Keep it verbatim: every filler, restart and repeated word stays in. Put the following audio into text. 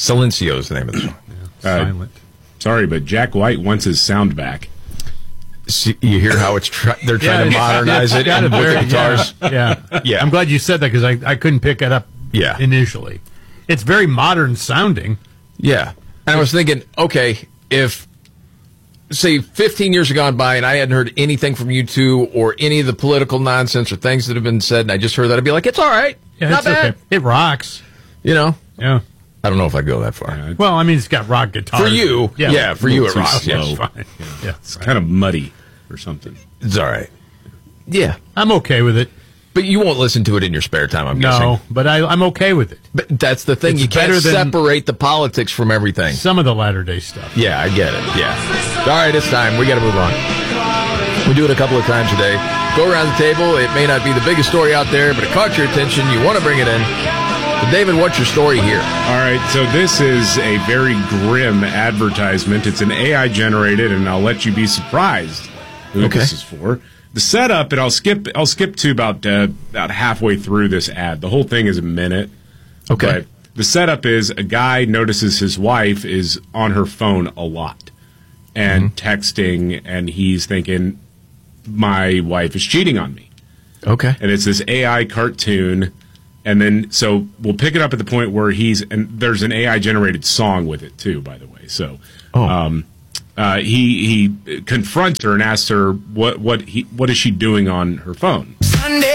Silencio is the name of the song. Yeah, silent. Uh, sorry, but Jack White wants his sound back. See, you hear how it's try- they're trying yeah, to modernize it and with the guitars. Yeah. yeah, yeah. I'm glad you said that because I, I couldn't pick it up yeah. initially. It's very modern sounding. Yeah. And I was thinking, okay, if, say, fifteen years have gone by and I hadn't heard anything from you two or any of the political nonsense or things that have been said, and I just heard that, I'd be like, it's all right. Yeah, Not it's bad. Okay. It rocks. You know? Yeah. I don't know if I'd go that far. Yeah, well, I mean, it's got rock guitar. For you, yeah, yeah for you it rocks. Slow. Yeah, it's fine. Yeah. Yeah, it's right. kind of muddy or something. It's all right. Yeah. I'm okay with it. But you won't listen to it in your spare time, I'm no, guessing. No, but I, I'm okay with it. But that's the thing. It's you can't separate the politics from everything. Some of the latter-day stuff. Yeah, I get it. Yeah. All right, it's time. We got to move on. We do it a couple of times a day. Go around the table. It may not be the biggest story out there, but it caught your attention. You want to bring it in. But David, what's your story here? All right, so this is a very grim advertisement. It's an A I-generated, and I'll let you be surprised who okay. this is for. The setup, and I'll skip. I'll skip to about uh, about halfway through this ad. The whole thing is a minute. Okay. But the setup is a guy notices his wife is on her phone a lot and mm-hmm. texting, and he's thinking, "My wife is cheating on me." Okay. And it's this A I cartoon, and then so we'll pick it up at the point where he's and there's an A I generated song with it too, by the way. So. Oh. Um, Uh, he he confronts her and asks her what what he what is she doing on her phone. Sunday